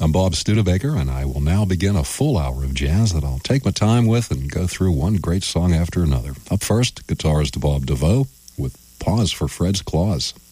I'm Bob Studebaker, and I will now begin a full hour of jazz that I'll take my time with and go through one great song after another. Up first, guitarist Bob DeVoe with Pause for Fred's Claws.